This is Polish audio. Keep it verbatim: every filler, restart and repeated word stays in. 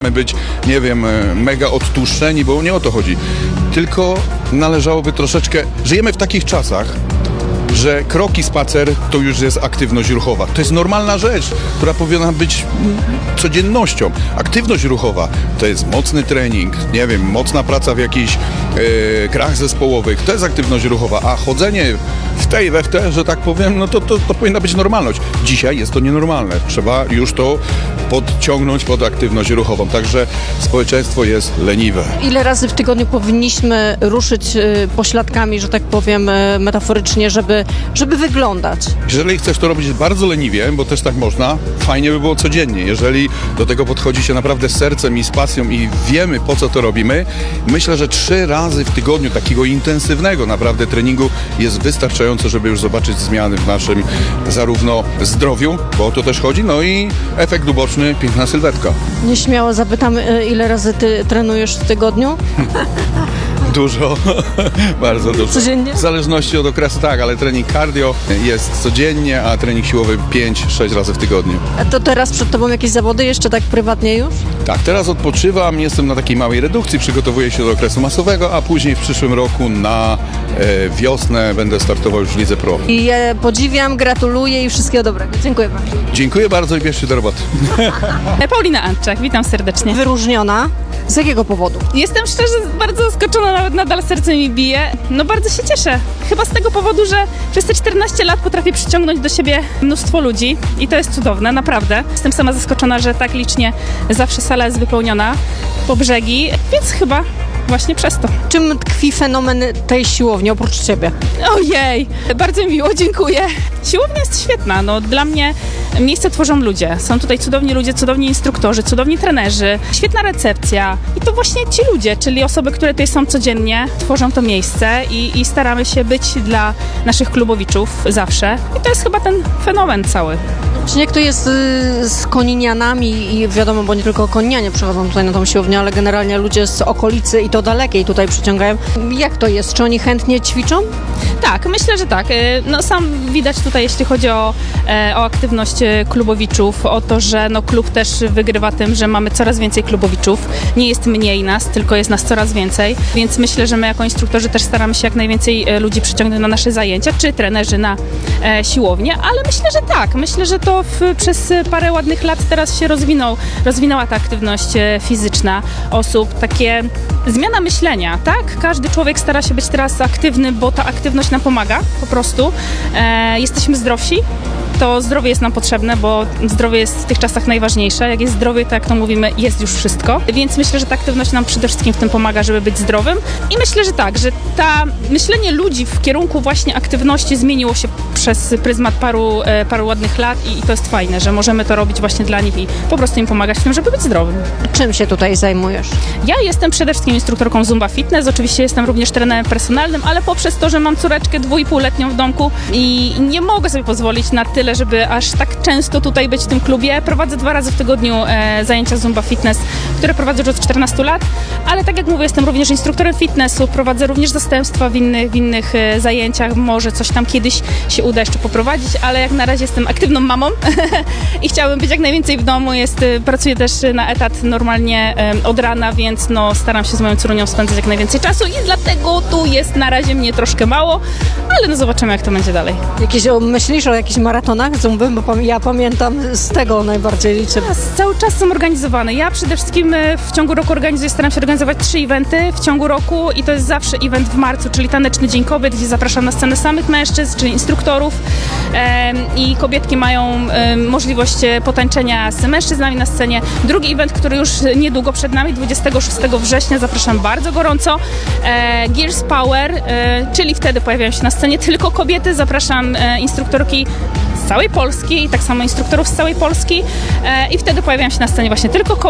mamy być, nie wiem, mega odtłuszczeni, bo nie o to chodzi. Tylko należałoby troszeczkę... Żyjemy w takich czasach, że krok i spacer to już jest aktywność ruchowa. To jest normalna rzecz, która powinna być codziennością. Aktywność ruchowa to jest mocny trening, nie wiem, mocna praca w jakichś e, grach zespołowych. To jest aktywność ruchowa, a chodzenie w tej i we w te, że tak powiem, no to, to, to powinna być normalność. Dzisiaj jest to nienormalne. Trzeba już to podciągnąć pod aktywność ruchową. Także społeczeństwo jest leniwe. Ile razy w tygodniu powinniśmy ruszyć y, pośladkami, że tak powiem y, metaforycznie, żeby, żeby wyglądać? Jeżeli chcesz to robić bardzo leniwie, bo też tak można, fajnie by było codziennie. Jeżeli do tego podchodzi się naprawdę z sercem i z pasją i wiemy, po co to robimy, myślę, że trzy razy w tygodniu takiego intensywnego naprawdę treningu jest wystarczająco, żeby już zobaczyć zmiany w naszym zarówno zdrowiu, bo o to też chodzi, no i efekt uboczny, piękna sylwetka. Nieśmiało zapytam, y, ile razy ty trenujesz w tygodniu? Dużo, bardzo dużo. Codziennie? W zależności od okresu, tak, ale trening cardio jest codziennie, a trening siłowy pięć sześć razy w tygodniu. A to teraz przed tobą jakieś zawody, jeszcze tak prywatnie już? Tak, teraz odpoczywam, jestem na takiej małej redukcji, przygotowuję się do okresu masowego, a później w przyszłym roku na e, wiosnę będę startował już w Lidze Pro. I ja podziwiam, gratuluję i wszystkiego dobrego. Dziękuję bardzo. Dziękuję bardzo i bierzcie do roboty. Paulina Antczak, witam serdecznie. Wyróżniona. Z jakiego powodu? Jestem szczerze bardzo zaskoczona, nawet nadal serce mi bije. No bardzo się cieszę. Chyba z tego powodu, że przez te czternaście lat potrafię przyciągnąć do siebie mnóstwo ludzi i to jest cudowne, naprawdę. Jestem sama zaskoczona, że tak licznie zawsze sala jest wypełniona po brzegi, więc chyba właśnie przez to. Czym tkwi fenomen tej siłowni oprócz ciebie? Ojej, bardzo mi miło, dziękuję. Siłownia jest świetna, no dla mnie miejsce tworzą ludzie. Są tutaj cudowni ludzie, cudowni instruktorzy, cudowni trenerzy, świetna recepcja i to właśnie ci ludzie, czyli osoby, które tutaj są codziennie, tworzą to miejsce i, i staramy się być dla naszych klubowiczów zawsze. I to jest chyba ten fenomen cały. Czy jak to jest y, z koninianami i wiadomo, bo nie tylko koninianie przychodzą tutaj na tą siłownię, ale generalnie ludzie z okolicy i to dalekiej tutaj przyciągają. Jak to jest? Czy oni chętnie ćwiczą? Tak, myślę, że tak. No sam widać tutaj, jeśli chodzi o, o aktywność klubowiczów, o to, że no, klub też wygrywa tym, że mamy coraz więcej klubowiczów. Nie jest mniej nas, tylko jest nas coraz więcej, więc myślę, że my jako instruktorzy też staramy się jak najwięcej ludzi przyciągnąć na nasze zajęcia, czy trenerzy na e, siłownię, ale myślę, że tak. Myślę, że to w, przez parę ładnych lat teraz się rozwinął, rozwinęła ta aktywność fizyczna osób, takie zmiana myślenia, tak? Każdy człowiek stara się być teraz aktywny, bo ta aktywność nam pomaga po prostu. E, jesteśmy zdrowsi. To zdrowie jest nam potrzebne, bo zdrowie jest w tych czasach najważniejsze. Jak jest zdrowie, to jak to mówimy, jest już wszystko. Więc myślę, że ta aktywność nam przede wszystkim w tym pomaga, żeby być zdrowym. I myślę, że tak, że ta myślenie ludzi w kierunku właśnie aktywności zmieniło się przez pryzmat paru, e, paru ładnych lat i, i to jest fajne, że możemy to robić właśnie dla nich i po prostu im pomagać w tym, żeby być zdrowym. Czym się tutaj zajmujesz? Ja jestem przede wszystkim instruktorką Zumba Fitness, oczywiście jestem również trenerem personalnym, ale poprzez to, że mam córeczkę dwu i pół letnią w domku i nie mogę sobie pozwolić na tyle, żeby aż tak często tutaj być w tym klubie. Prowadzę dwa razy w tygodniu e, zajęcia Zumba Fitness, które prowadzę już od czternastu lat, ale tak jak mówię, jestem również instruktorem fitnessu, prowadzę również zastępstwa w innych, w innych e, zajęciach, może coś tam kiedyś się uda jeszcze poprowadzić, ale jak na razie jestem aktywną mamą i chciałabym być jak najwięcej w domu, jest, e, pracuję też na etat normalnie e, od rana, więc no, staram się z moją córunią spędzać jak najwięcej czasu i dlatego tu jest na razie mnie troszkę mało, ale no zobaczymy, jak to będzie dalej. Jakieś, o, myślisz o jakichś maratonach Zumby? Bo pam- ja pamiętam, z tego najbardziej liczę. Cały czas są organizowane. Ja przede wszystkim w ciągu roku organizuję, staram się organizować trzy eventy w ciągu roku i to jest zawsze event w marcu, czyli Taneczny Dzień Kobiet, gdzie zapraszam na scenę samych mężczyzn, czyli instruktorów e, i kobietki mają e, możliwość potańczenia z mężczyznami na scenie. Drugi event, który już niedługo przed nami, dwudziestego szóstego września, zapraszam bardzo gorąco. E, Gears Power, e, czyli wtedy pojawiają się na scenie tylko kobiety. Zapraszam e, instruktorki z całej Polski i tak samo instruktorów z całej Polski e, i wtedy pojawiają się na scenie właśnie tylko kobiety.